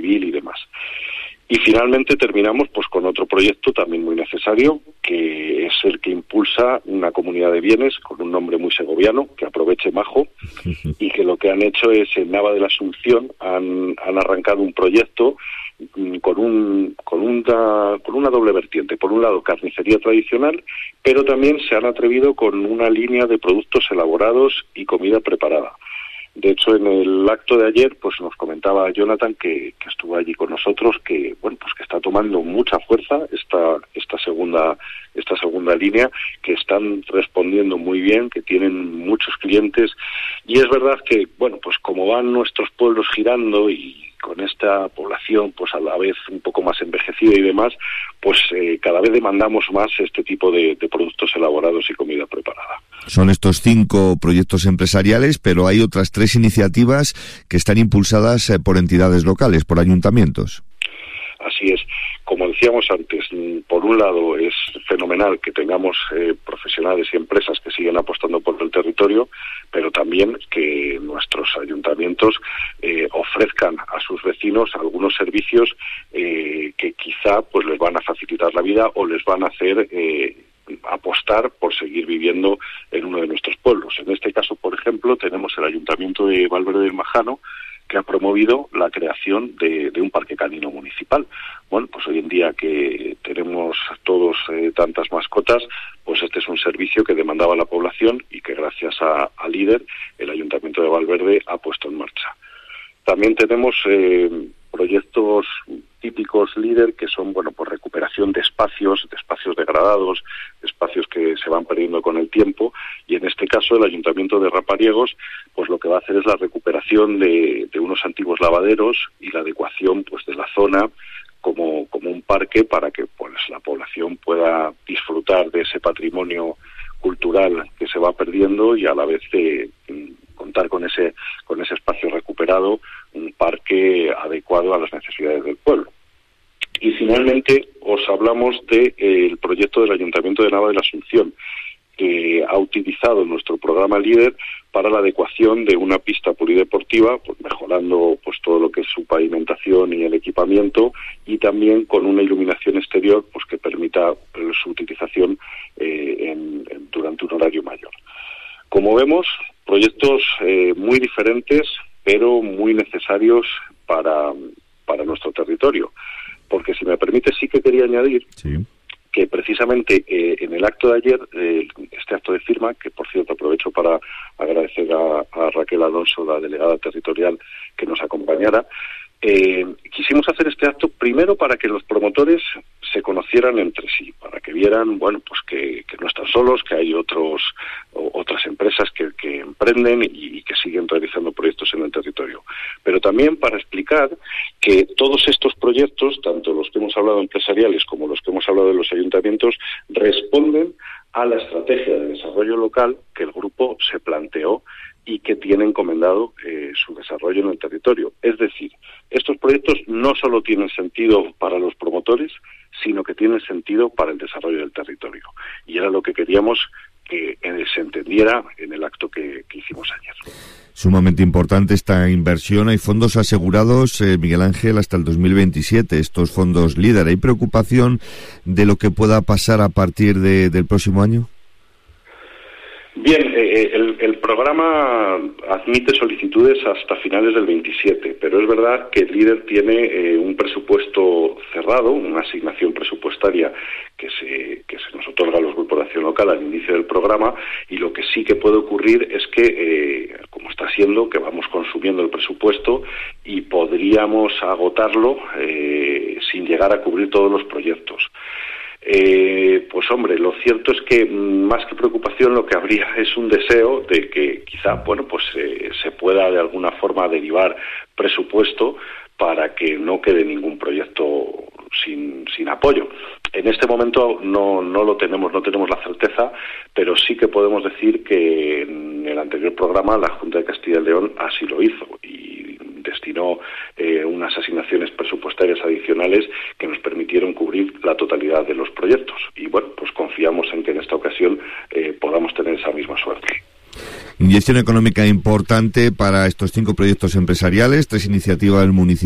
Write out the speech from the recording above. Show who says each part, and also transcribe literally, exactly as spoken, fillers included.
Speaker 1: civil y demás. Y finalmente terminamos pues con otro proyecto también muy necesario, que es el que impulsa una comunidad de bienes con un nombre muy segoviano, que aproveche Majo, y que lo que han hecho es en Nava de la Asunción han, han arrancado un proyecto con un con una con una doble vertiente. Por un lado, carnicería tradicional, pero también se han atrevido con una línea de productos elaborados y comida preparada. De hecho, en el acto de ayer, pues nos comentaba Jonathan, que, que estuvo allí con nosotros, que bueno, pues que está tomando mucha fuerza esta esta segunda esta segunda línea, que están respondiendo muy bien, que tienen muchos clientes, y es verdad que bueno, pues como van nuestros pueblos girando y con esta población pues a la vez un poco más envejecida y demás, pues eh, cada vez demandamos más este tipo de, de productos elaborados y comida preparada.
Speaker 2: Son estos cinco proyectos empresariales, pero hay otras tres iniciativas que están impulsadas eh, por entidades locales, por ayuntamientos.
Speaker 1: Así es. Como decíamos antes, por un lado es fenomenal que tengamos eh, profesionales y empresas que siguen apostando por el territorio, pero también que nuestros ayuntamientos eh, ofrezcan a sus vecinos algunos servicios eh, que quizá pues les van a facilitar la vida o les van a hacer eh, apostar por seguir viviendo en uno de nuestros pueblos. En este caso, por ejemplo, tenemos el Ayuntamiento de Valverde del Majano, que ha promovido la creación de, de un parque canino municipal. Bueno, pues hoy en día que tenemos todos eh, tantas mascotas, pues este es un servicio que demandaba la población y que gracias a, a Líder, el Ayuntamiento de Valverde ha puesto en marcha. También tenemos eh, proyectos típicos Líder, que son, bueno, pues recuperación de espacios, de espacios degradados, de espacios que se van perdiendo con el tiempo, y en este caso el Ayuntamiento de Rapariegos, pues lo que va a hacer es la recuperación de, de unos antiguos lavaderos y la adecuación, pues, de la zona como, como un parque para que, pues, la población pueda disfrutar de ese patrimonio cultural que se va perdiendo y a la vez de contar con ese con ese espacio recuperado, un parque adecuado a las necesidades del pueblo. Y finalmente os hablamos del de, proyecto del Ayuntamiento de Nava de la Asunción, que ha utilizado nuestro programa Líder para la adecuación de una pista polideportiva, pues mejorando pues todo lo que es su pavimentación y el equipamiento, y también con una iluminación exterior pues que permita eh, su utilización eh, en, en, durante un horario mayor. Como vemos, proyectos eh, muy diferentes, pero muy necesarios para, para nuestro territorio. Porque, si me permite, sí que quería añadir sí. que precisamente eh, en el acto de ayer, eh, este acto de firma, que por cierto aprovecho para agradecer a, a Raquel Alonso, la delegada territorial, que nos acompañara, eh, quisimos hacer este acto primero para que los promotores se conocieran entre sí, para que vieran, bueno, pues que, que no están solos, que hay otros o, otras empresas que, que emprenden y, y que siguen realizando proyectos en el territorio. Pero también para explicar que todos estos proyectos, tanto los que hemos hablado empresariales como los que hemos hablado de los ayuntamientos, responden a la estrategia de desarrollo local que el grupo se planteó y que tiene encomendado eh, su desarrollo en el territorio. Es decir, estos proyectos no solo tienen sentido para los promotores, sino que tienen sentido para el desarrollo del territorio. Y era lo que queríamos que eh, se entendiera en el acto que, que hicimos ayer.
Speaker 2: Sumamente importante esta inversión. Hay fondos asegurados, eh, Miguel Ángel, hasta el dos mil veintisiete, estos fondos Líder. ¿Hay preocupación de lo que pueda pasar a partir de, del próximo año?
Speaker 1: Bien, eh, el, el programa admite solicitudes hasta finales del veintisiete, pero es verdad que el Líder tiene eh, un presupuesto cerrado, una asignación presupuestaria que se que se nos otorga a los grupos de acción local al inicio del programa, y lo que sí que puede ocurrir es que, eh, como está siendo, que vamos consumiendo el presupuesto y podríamos agotarlo eh, sin llegar a cubrir todos los proyectos. Eh, pues hombre, lo cierto es que más que preocupación lo que habría es un deseo de que quizá, bueno, pues eh, se pueda de alguna forma derivar presupuesto para que no quede ningún proyecto sin, sin apoyo. En este momento no, no lo tenemos, no tenemos la certeza, pero sí que podemos decir que en el anterior programa la Junta de Castilla y León así lo hizo y destinó eh, unas asignaciones presupuestarias adicionales que nos permitieron cubrir la totalidad de los proyectos. Y bueno, pues confiamos en que en esta ocasión eh, podamos tener esa misma suerte.
Speaker 2: Inyección económica importante para estos cinco proyectos empresariales, tres iniciativas del municipio.